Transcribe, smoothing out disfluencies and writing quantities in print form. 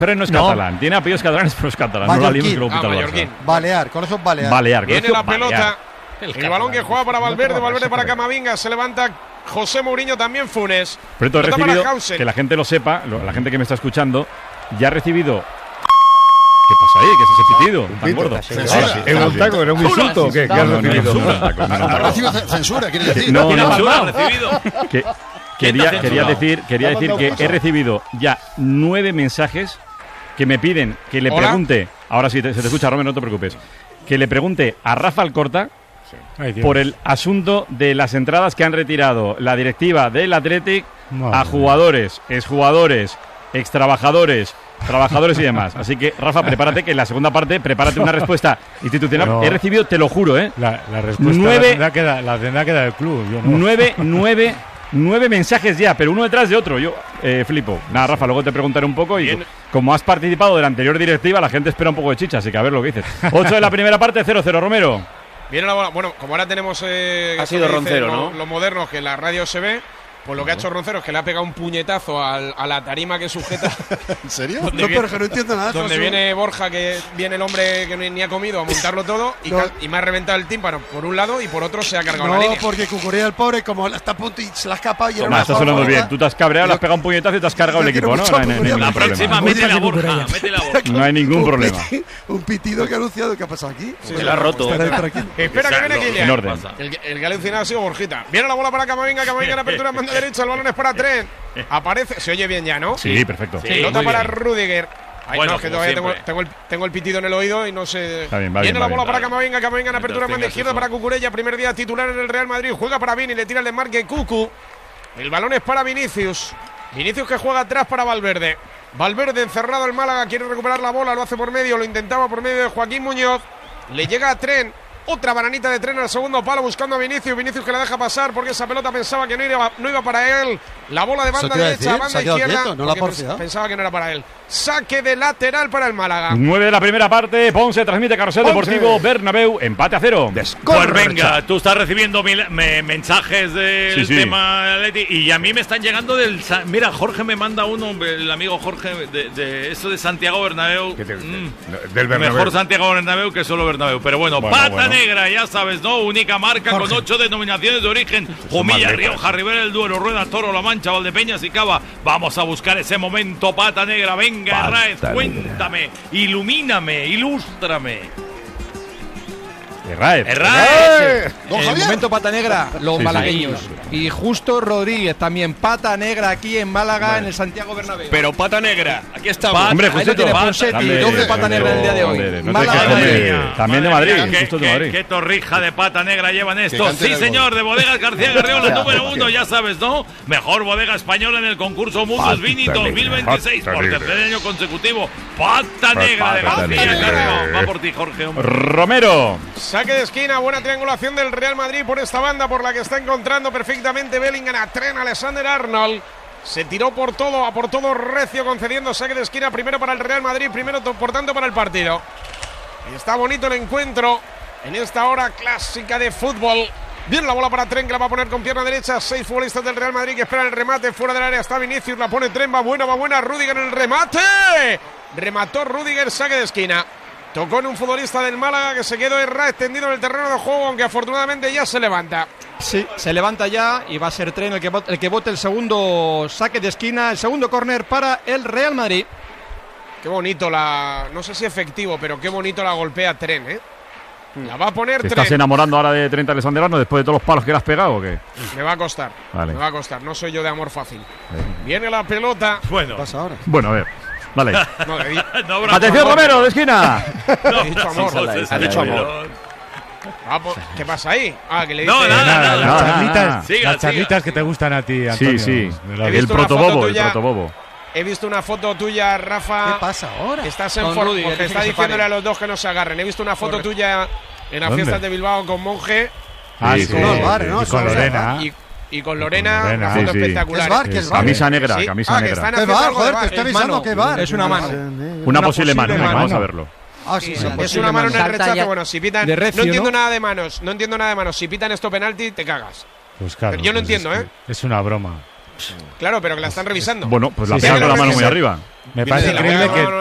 Pero no es catalán. Tiene apellidos catalanes, pero es catalán. No la liemos que lo pita el Barça. Balear, con eso es Balear. Balear. Viene la pelota. El balón que juega para Valverde. Valverde para Camavinga. Se levanta José Mourinho, también Funes. Pero esto he recibido, que la gente lo sepa, la gente que me está escuchando, ya ha recibido... ¿Qué pasa ahí? ¿Qué es ese pitido tan gordo? ¿Era un taco? ¿Era un insulto? ¿Qué has recibido? ¿Ha recibido censura? ¿Quiere decir? No, recibido. Quería decir que he recibido ya 9 mensajes que me piden que le pregunte... Ahora sí, se te escucha, Romero, no te preocupes. Que le pregunte a Rafa Alcorta por el asunto de las entradas que han retirado la directiva del Athletic a jugadores, exjugadores, extrabajadores, trabajadores y demás. Así que, Rafa, prepárate que en la segunda parte, prepárate una respuesta institucional. No. He recibido, te lo juro, La respuesta la tendrá que dar el club. Yo no. 9 mensajes ya, pero uno detrás de otro. Yo flipo. Nada, Rafa, luego te preguntaré un poco. Y como has participado de la anterior directiva, la gente espera un poco de chicha, así que a ver lo que dices. 8 de la primera parte, 0-0, Romero. Viene la bola. Bueno, como ahora tenemos ha sido Roncero, ¿no? Los modernos que en la radio se ve. Pues lo que ha hecho Roncero es que le ha pegado un puñetazo a la tarima que sujeta. ¿En serio? Pero que no entiendo nada. Donde viene Borja, que viene el hombre que ni ha comido a montarlo todo y me ha reventado el tímpano por un lado y por otro se ha cargado la línea. No, porque Cucurella, el pobre, como está a punto y se la ha escapado y estás sonando bien. Tú te has cabreado, le has pegado un puñetazo y te has cargado el equipo, ¿no? La próxima, mete la Borja. No hay ningún problema. Un pitido que ha anunciado. ¿Qué ha pasado aquí? Se lo ha roto. Espera que viene Kylian. En orden. El que ha alucinado ha sido Borjita. Viene la bola para Camavinga en apertura en banda derecha. El balón es para Trent. Aparece, se oye bien ya, ¿no? Sí, perfecto. Pelota para Rudiger. Bueno, no, es que todavía tengo el pitido en el oído y no sé. Viene la bola para Camavinga en apertura en banda izquierda para Cucurella. Primer día titular en el Real Madrid. Juega para Vini, le tira el desmarque Cucu. El balón es para Vinicius. Vinicius que juega atrás para Valverde. Valverde encerrado el Málaga, quiere recuperar la bola, lo hace por medio, lo intentaba por medio de Joaquín Muñoz. Le llega a Trent. Otra bananita de Trent al segundo palo buscando a Vinicius. Vinicius que la deja pasar porque esa pelota pensaba que no iba para él. La bola de banda derecha, banda izquierda. Pensaba que no era para él. Saque de lateral para el Málaga. 9 de la primera parte. Ponce transmite Carrusel Deportivo Bernabéu. Empate a 0. Pues venga, tú estás recibiendo mensajes del tema Atleti y a mí me están llegando del... Mira, Jorge me manda uno, el amigo Jorge, de eso de Santiago Bernabéu. Del Bernabéu. Mejor Santiago Bernabéu que solo Bernabéu. Pero bueno, pata negra, ya sabes, ¿no? Única marca Jorge, con 8 denominaciones de origen. Jumilla, Rioja, Ribera del Duero, Rueda, Toro, La Mancha, Valdepeñas y Cava. Vamos a buscar ese momento, pata negra. Venga, Herráez, cuéntame, ilumíname, ilústrame. Herráez. El momento pata negra, los malagueños. Y Justo Rodríguez también, pata negra aquí en Málaga, en el Santiago Bernabéu. Pero pata negra, aquí estamos. Hombre, ahí lo tiene Ponseti, doble pata negra el día de hoy. También de Madrid, justo de Madrid. ¿Qué torrija de pata negra llevan estos? Sí, señor, de Bodegas García Garriola, número 1, ya sabes, ¿no? Mejor bodega española en el concurso Mundus Vini 2026 por tercer año consecutivo. Pata negra de García Garriola. Va por ti, Jorge. Romero. Saque de esquina, buena triangulación del Real Madrid por esta banda por la que está encontrando perfectamente Bellingham a Trent Alexander-Arnold. Se tiró por todo recio concediendo saque de esquina primero para el Real Madrid, primero por tanto para el partido. Está bonito el encuentro en esta hora clásica de fútbol. Viene la bola para Trent que la va a poner con pierna derecha. 6 futbolistas del Real Madrid que esperan el remate. Fuera del área está Vinicius, la pone Trent, va buena. Rudiger en el remate. Remató Rudiger, saque de esquina. Tocó en un futbolista del Málaga que se quedó extendido en el terreno de juego, aunque afortunadamente ya se levanta. Sí, se levanta ya y va a ser Trent el que bote el segundo saque de esquina, el segundo córner para el Real Madrid. Qué bonito no sé si efectivo, pero qué bonito la golpea Trent, ¿eh? La va a poner Trent. ¿Te estás enamorando ahora de Trent Alexander-Arnold después de todos los palos que le has pegado o qué? Me va a costar, vale. Me va a costar, no soy yo de amor fácil. Viene la pelota. Bueno, ¿qué pasa ahora? Bueno, a ver. Vale. Atención, Romero, de esquina. Ha dicho amor. Ha dicho amor. ¿Qué pasa ahí? Que le dice... Nada. Las charlitas que te gustan a ti, Antonio. Sí. El protobobo. He visto una foto tuya, Rafa. ¿Qué pasa ahora? Estás en forma porque está diciéndole a los dos que no se agarren. He visto una foto tuya en las fiestas de Bilbao con Monje. Sí. Con Lorena. Y con Lorena, una foto espectacular. ¿Qué es bar? Camisa negra. ¿Qué bar? Joder, te estoy avisando que bar. Es una mano. Una posible mano, vamos a verlo. Sí, es una mano en el rechazo. Bueno, si pitan. No entiendo nada de manos. Si pitan esto penalti, te cagas. Pues claro. Pero yo no entiendo, Es una broma. Claro, pero que la están revisando. Bueno, pues la pega con la mano muy arriba. Me parece increíble que